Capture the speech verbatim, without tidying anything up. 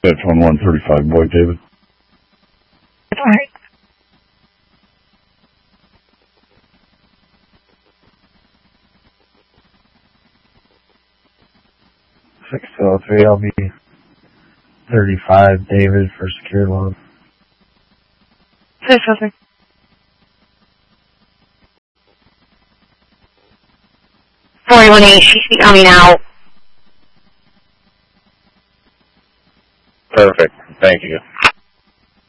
That's on one thirty-five, Boyd, David. All right. six oh three, I'll be thirty-five, David, for secure load. six oh three. forty-one eight, she's coming out. Perfect. Thank you.